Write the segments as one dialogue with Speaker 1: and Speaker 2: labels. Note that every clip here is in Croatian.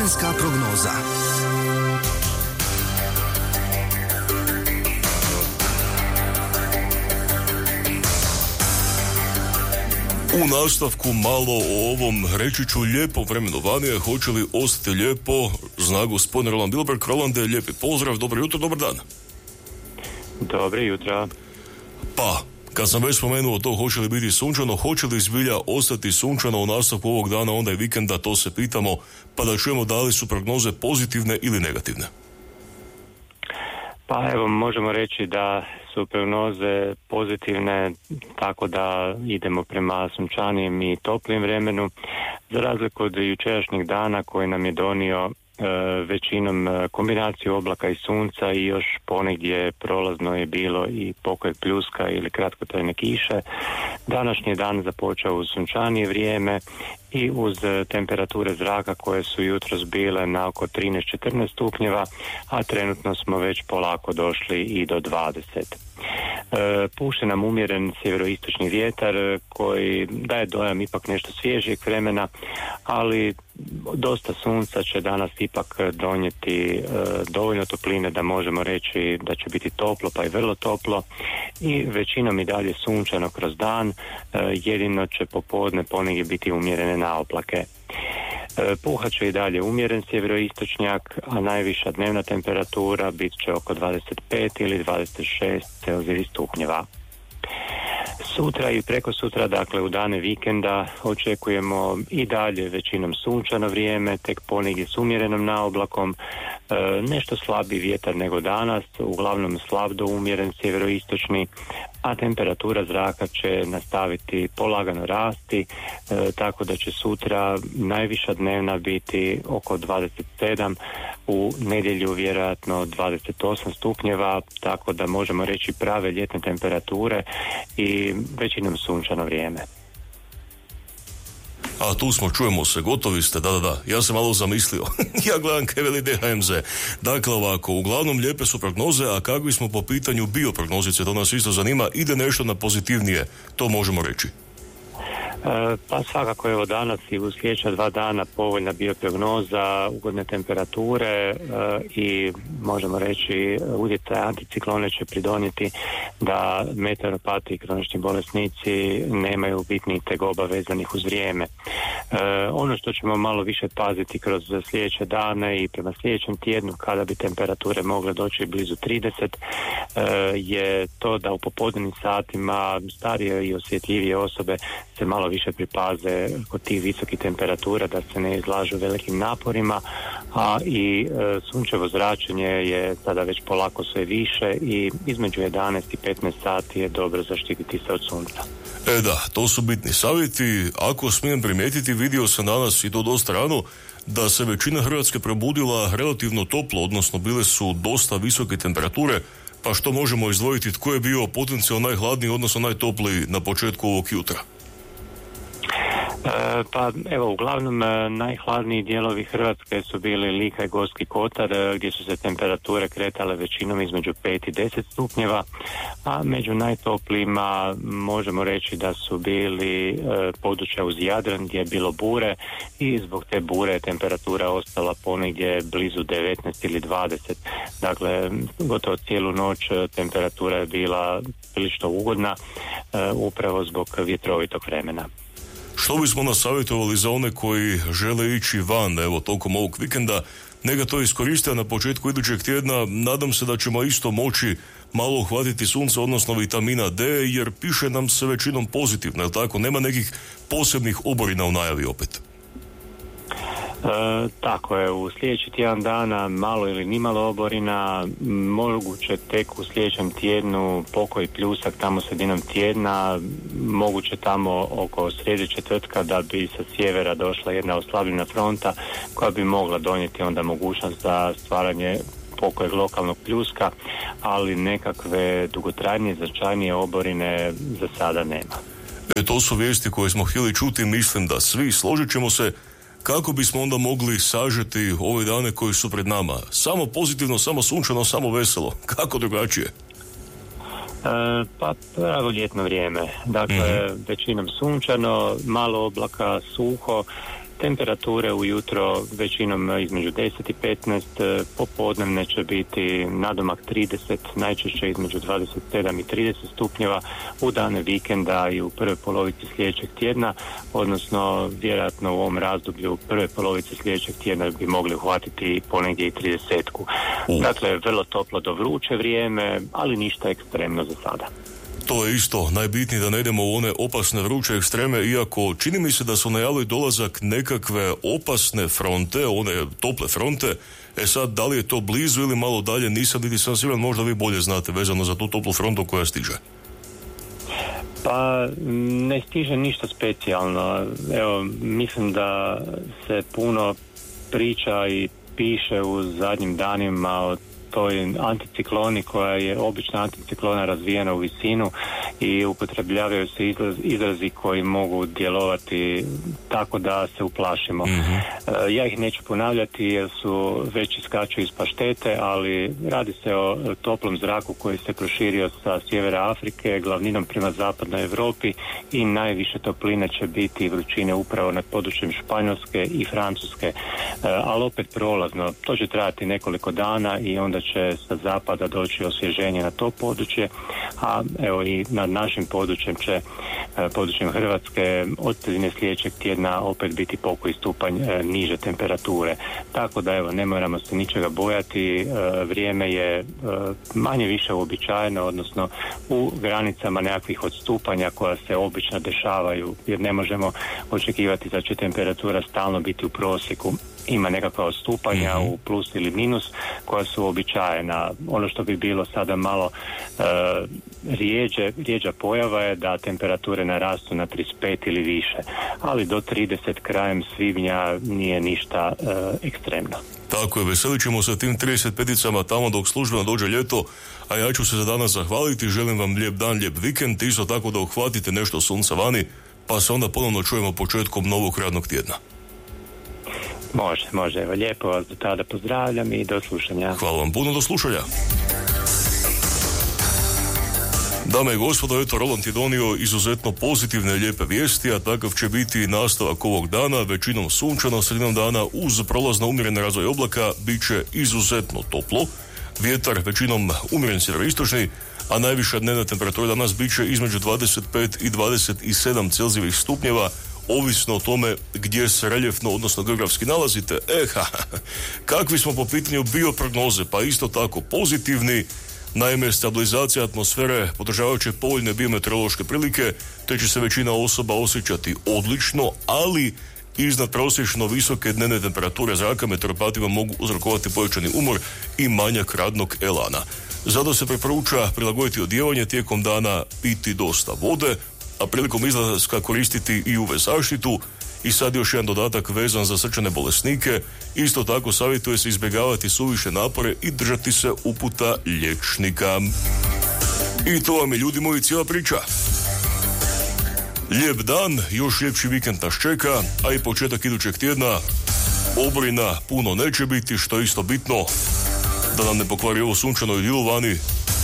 Speaker 1: Vremenská prognóza.
Speaker 2: U nastavku malo o ovom, reći ću, lijepo vremenu vani, a hoće li ostati lijepo, zna gospodin Roland Bilberg. Rolande, lijepi pozdrav, dobro jutro, dobar dan.
Speaker 3: Dobro jutro.
Speaker 2: Pa, kad sam već spomenuo to, hoće li biti sunčano, hoće li zbilja ostati sunčano u nastavku ovog dana, onda je vikenda, to se pitamo, pa da čujemo da li su prognoze pozitivne ili negativne.
Speaker 3: Pa evo, možemo reći da su prognoze pozitivne, tako da idemo prema sunčanijem i toplim vremenu, za razliku od jučerašnjeg dana koji nam je donio većinom kombinaciju oblaka i sunca i još ponegdje prolazno je bilo i pokoj pljuska ili kratkotrajne kiše. Današnji dan započeo uz sunčanije vrijeme i uz temperature zraka koje su jutros bile na oko 13-14 stupnjeva, a trenutno smo već polako došli i do 20. Puše nam umjeren sjeveroistočni vjetar koji daje dojam ipak nešto svježijeg vremena, ali dosta sunca će danas ipak donijeti dovoljno topline da možemo reći da će biti toplo, pa i vrlo toplo, i većinom i dalje sunčano kroz dan, jedino će popodne ponegdje biti umjerene naoplake. Puhat će i dalje umjeren sjeveroistočnjak, a najviša dnevna temperatura bit će oko 25 ili 26 Celzijevih stupnjeva. Sutra i preko sutra, dakle u dane vikenda, očekujemo i dalje većinom sunčano vrijeme, tek ponegdje s umjerenom naoblakom, nešto slabiji vjetar nego danas, uglavnom slab do umjeren sjeveroistočni, a temperatura zraka će nastaviti polagano rasti, tako da će sutra najviša dnevna biti oko 27, u nedjelju vjerojatno 28 stupnjeva, tako da možemo reći prave ljetne temperature i većinom sunčano vrijeme.
Speaker 2: A tu smo, čujemo se, gotovi ste, da. Ja sam malo zamislio. Ja gledam kaj veli DHMZ. Dakle, ovako, uglavnom lijepe su prognoze, a kakvi smo po pitanju bioprognozice, to nas isto zanima, ide nešto na pozitivnije, to možemo reći.
Speaker 3: Pa svakako, evo danas i u sljedeća 2 dana povoljna bioprognoza, ugodne temperature i možemo reći utjecaj anticiklone će pridonijeti da meteoropati i kronični bolesnici nemaju bitnih tegoba vezanih uz vrijeme. Ono što ćemo malo više paziti kroz sljedeće dane i prema sljedećem tjednu, kada bi temperature mogle doći blizu 30, je to da u popodnevnim satima starije i osjetljivije osobe se malo više pripaze kod tih visokih temperatura, da se ne izlažu velikim naporima, a i sunčevo zračenje je sada već polako sve više i između 11 i 15 sati je dobro zaštititi se od sunca.
Speaker 2: Da, to su bitni savjeti. Ako smijem primijetiti, vidio sam danas i to dosta rano, da se većina Hrvatske probudila relativno toplo, odnosno bile su dosta visoke temperature, pa što možemo izdvojiti, tko je bio potencijalno najhladniji, odnosno najtopliji na početku ovog jutra?
Speaker 3: Pa evo, uglavnom najhladniji dijelovi Hrvatske su bili Lika i Gorski kotar, gdje su se temperature kretale većinom između 5 i 10 stupnjeva, a među najtoplijima možemo reći da su bili područja uz Jadran gdje je bilo bure i zbog te bure je temperatura ostala ponegdje blizu 19 ili 20. Dakle, gotovo cijelu noć temperatura je bila prilično ugodna, upravo zbog vjetrovitog vremena.
Speaker 2: Što bismo nas savjetovali za one koji žele ići van, evo, tokom ovog vikenda, neka to iskoriste na početku idućeg tjedna. Nadam se da ćemo isto moći malo uhvatiti sunce, odnosno vitamina D, jer piše nam se većinom pozitivno, je li tako? Nema nekih posebnih oborina u najavi opet.
Speaker 3: Tako je, u sljedeći tjedan dana malo ili nimalo oborina, moguće tek u sljedećem tjednu pokoj pljusak tamo sredinom tjedna, moguće tamo oko srijede četvrtka da bi sa sjevera došla jedna oslabljena fronta koja bi mogla donijeti onda mogućnost za stvaranje pokojeg lokalnog pljuska, ali nekakve dugotrajnije, značajnije oborine za sada nema.
Speaker 2: To su vijesti koje smo htjeli čuti, mislim da svi, složit ćemo se. Kako bismo onda mogli sažeti ove dane koji su pred nama? Samo pozitivno, samo sunčano, samo veselo. Kako drugačije?
Speaker 3: Pa pravo ljetno vrijeme. Dakle, većinom sunčano, malo oblaka, suho Temperature ujutro većinom između 10 i 15, popodnevne će biti nadomak 30, najčešće između 27 i 30 stupnjeva u dane vikenda i u prvoj polovici sljedećeg tjedna, odnosno vjerojatno u ovom razdoblju u prvoj polovici sljedećeg tjedna bi mogli uhvatiti ponegdje i 30-ku. Dakle, vrlo toplo do vruće vrijeme, ali ništa ekstremno za sada.
Speaker 2: To je isto najbitnije, da ne idemo u one opasne vruće ekstreme, iako čini mi se da su najavili dolazak nekakve opasne fronte, one tople fronte. Sad, da li je to blizu ili malo dalje, nisam niti sam siguran, možda vi bolje znate vezano za tu toplu frontu koja stiže.
Speaker 3: Pa ne stiže ništa specijalno. Evo, mislim da se puno priča i piše u zadnjim danima o toj anticikloni koja je obična anticiklona razvijena u visinu i upotrebljavaju se izrazi koji mogu djelovati tako da se uplašimo. Ja ih neću ponavljati jer su već iskaču iz paštete, ali radi se o toplom zraku koji se proširio sa sjevera Afrike, glavninom prema zapadnoj Europi i najviše topline će biti vrućine upravo nad područjem Španjolske i Francuske, ali opet prolazno. To će trajati nekoliko dana i onda će sa zapada doći osvježenje na to područje, a evo i nad našim područjem će, područjem Hrvatske, od sredine sljedećeg tjedna opet biti pokoji stupanj niže temperature. Tako da evo, ne moramo se ničega bojati, vrijeme je manje više uobičajeno, odnosno u granicama nekakvih odstupanja koja se obično dešavaju, jer ne možemo očekivati da će temperatura stalno biti u prosjeku. Ima nekakva odstupanja u plus ili minus koja su uobičajena. Ono što bi bilo sada malo rijeđa pojava je da temperature narastu na 35 ili više, ali do 30 krajem svibnja nije ništa ekstremno.
Speaker 2: Tako je, veselit ćemo se tim 35-icama tamo dok službeno dođe ljeto, a ja ću se za danas zahvaliti, želim vam lijep dan, lijep vikend, isto tako da uhvatite nešto sunca vani, pa se onda ponovno čujemo početkom novog radnog tjedna.
Speaker 3: Može, evo, lijepo vas do tada pozdravljam i do slušanja.
Speaker 2: Hvala vam puno, do slušanja. Dame i gospodo, eto, Roland je donio izuzetno pozitivne i lijepe vijesti, a takav će biti nastavak ovog dana, većinom sunčano, sredinom dana uz prolazno umjeren razvoj oblaka, bit će izuzetno toplo, vjetar većinom umjeren sjeveroistočni, a najviša dnevna temperatura danas bit će između 25 i 27 celzijevih stupnjeva, ovisno o tome gdje se reljefno, odnosno geografski nalazite. Kakvi smo po pitanju bioprognoze, pa isto tako pozitivni. Naime, stabilizacija atmosfere podržavajuće povoljne biometeorološke prilike, te će se većina osoba osjećati odlično, ali iznad prosječno visoke dnevne temperature zraka meteoropatima mogu uzrokovati povećani umor i manjak radnog elana. Zato se preporuča prilagoditi odijevanje, tijekom dana piti dosta vode, a prilikom izlaska koristiti i UV zaštitu. I sad još jedan dodatak vezan za srčane bolesnike. Isto tako savjetuje se izbjegavati suviše napore i držati se uputa liječnika. I to vam je, ljudi moji, cijela priča. Lijep dan, još ljepši vikend nas čeka, a i početak idućeg tjedna. Oborina puno neće biti, što je isto bitno, da nam ne pokvari ovo sunčano idilu vani.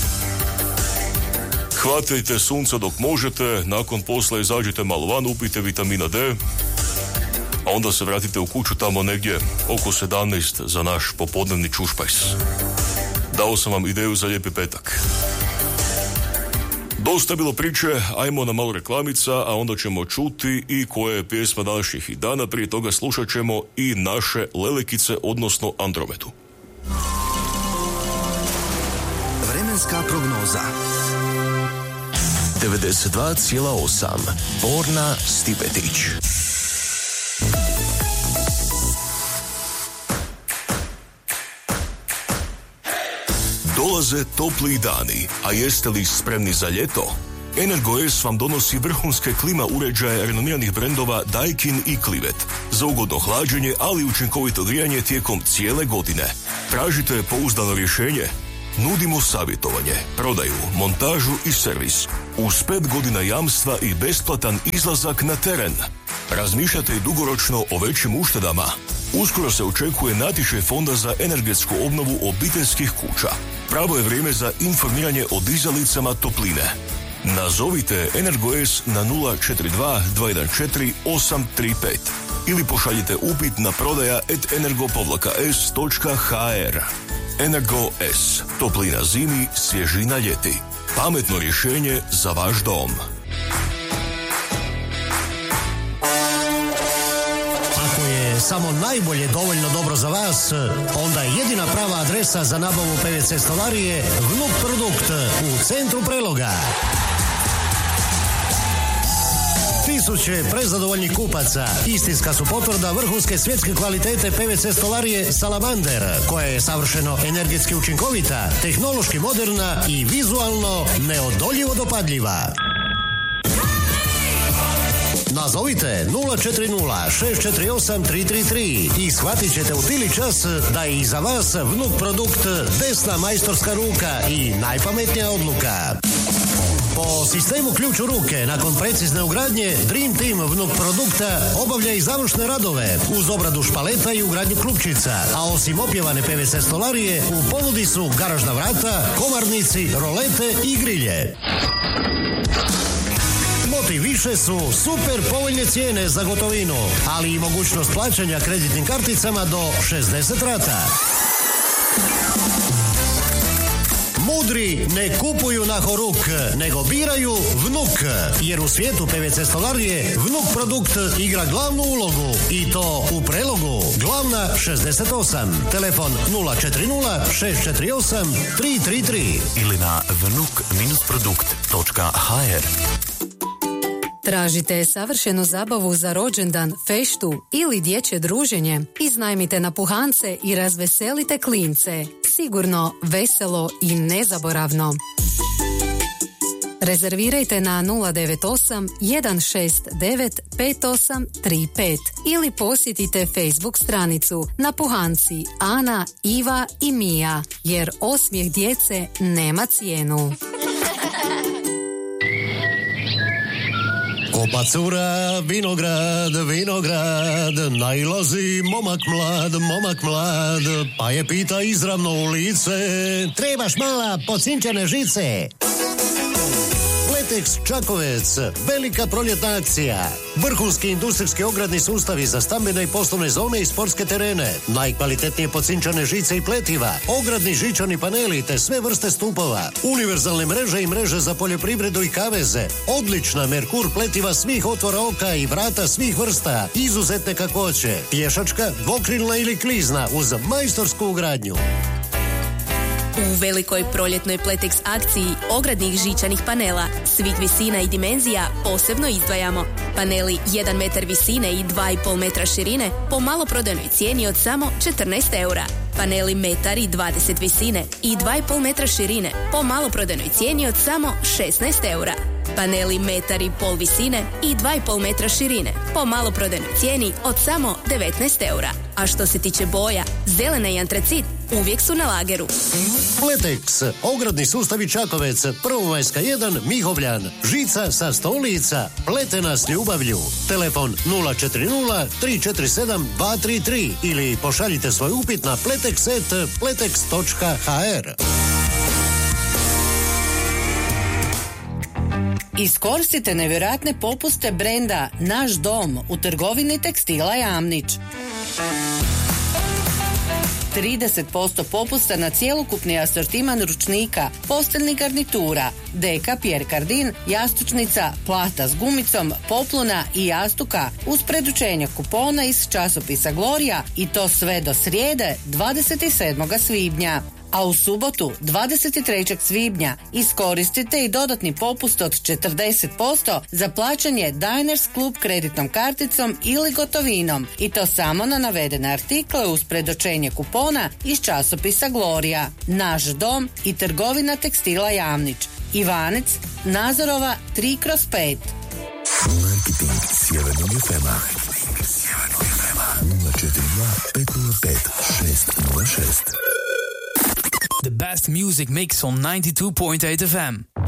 Speaker 2: Hvatajte sunce dok možete, nakon posla izađite malo van, upijte vitamina D, a onda se vratite u kuću tamo negdje oko 17 za naš popodnevni čušpajs. Dao sam vam ideju za lijepi petak. Dosta je bilo priče, ajmo na malo reklamica, a onda ćemo čuti i koja je pjesma današnjih dana. Prije toga slušat ćemo i naše Lelekice, odnosno Andromedu.
Speaker 1: Vremenska prognoza 92,8 Borna Stipetić. Dolaze topli dani, a jeste li spremni za ljeto? Energoes vam donosi vrhunske klima uređaje renomiranih brendova Daikin i Clivet za ugodno hlađenje, ali učinkovito grijanje tijekom cijele godine. Tražite pouzdano rješenje? Nudimo savjetovanje, prodaju, montažu i servis uz 5 godina jamstva i besplatan izlazak na teren. Razmišljate i dugoročno o većim uštedama? Uskoro se očekuje natječaj Fonda za energetsku obnovu obiteljskih kuća. Pravo je vrijeme za informiranje o dizalicama topline. Nazovite Energoes na 042 214 835 ili pošaljite upit na prodaja@energo-s.hr. Energo S. Toplina zimi, svježina ljeti. Pametno rješenje za vaš dom.
Speaker 4: Ako je samo najbolje dovoljno dobro za vas, onda je jedina prava adresa za nabavu PVC stolarije Vnuk produkt u centru Preloga. Tisuće prezadovoljnih kupaca istinska su potvrda vrhunske svjetske kvalitete PVC stolarije Salamander, koja je savršeno energetski učinkovita, tehnološki moderna i vizualno neodoljivo dopadljiva. Nazovite 040-648-333 i shvatit ćete u tili čas da je i za vas Vnuk produkt desna majstorska ruka i najpametnija odluka. Po sistemu ključ u ruke, nakon precizne ugradnje, Dream Team Vnuk produkta obavlja i završne radove uz obradu špaleta i ugradnju klupčica, a osim opjevane PVC stolarije u ponudi su garažna vrata, komarnici, rolete i grilje. Motiv više su super povoljne cijene za gotovinu, ali i mogućnost plaćanja kreditnim karticama do 60 rata. Mudri ne kupuju na horuk, nego biraju Vnuk, jer u svijetu PVC stolarije Vnuk produkt igra glavnu ulogu i to u Prelogu. Glavna 68, telefon 040-648-333
Speaker 5: ili na vnuk-produkt.hr.
Speaker 6: Tražite savršenu zabavu za rođendan, feštu ili dječje druženje? Iznajmite napuhance i razveselite klince. Sigurno, veselo i nezaboravno. Rezervirajte na 098 169 5835 ili posjetite Facebook stranicu Napuhanci Ana, Iva i Mija, jer osmijeh djece nema cijenu.
Speaker 4: Kopa cura, vinograd, vinograd, nailazi momak mlad, pa je pita izravno u lice: trebaš mala pocinčane žice? Pletex Čakovec, velika proljetna akcija. Vrhunski industrijski ogradni sustavi za stambene i poslovne zone i sportske terene. Najkvalitetnije pocinčane žice i pletiva, ogradni žičani paneli te sve vrste stupova. Univerzalne mreže i mreže za poljoprivredu i kaveze. Odlična Merkur pletiva svih otvora oka i vrata svih vrsta. Izuzetne kakvoće. Pješačka, dvokrilna ili klizna uz majstorsku ugradnju.
Speaker 7: U velikoj proljetnoj Pletex akciji ogradnih žičanih panela svih visina i dimenzija posebno izdvajamo. Paneli 1 metar visine i 2,5 metra širine po maloprodajnoj cijeni od samo 14 eura. Paneli 1,20 m visine i 2,5 metra širine po maloprodajnoj cijeni od samo 16 eura. Paneli 1,5 m visine i 2,5 metra širine po maloprodajnoj cijeni od samo 19 eura. A što se tiče boja, zelena i antracit uvijek su na lageru.
Speaker 4: Pletex, ogradni sustavi Čakovec, Prvomajska 1, Mihovljan, žica sa stolica, pletena s ljubavlju. Telefon 040 347 233 ili pošaljite svoj upit na pletex@pletex.hr.
Speaker 8: Iskoristite nevjerojatne popuste brenda Naš dom u trgovini tekstila Jamnić. 30% popusta na cjelokupni asortiman ručnika, posteljnih garnitura, deka, Pierre Cardin, jastučnica, plata s gumicom, popluna i jastuka uz predučenje kupona iz časopisa Gloria i to sve do srijede 27. svibnja. A u subotu 23. svibnja iskoristite i dodatni popust od 40% za plaćanje Diners Club kreditnom karticom ili gotovinom i to samo na navedene artikle uz predočenje kupona iz časopisa Gloria. Naš dom i trgovina tekstila Jamnić. Ivanec, Nazorova 3/5.
Speaker 5: Marketing Sjevernog FM-a 042 505 606.
Speaker 9: The best music mix on 92.8 FM.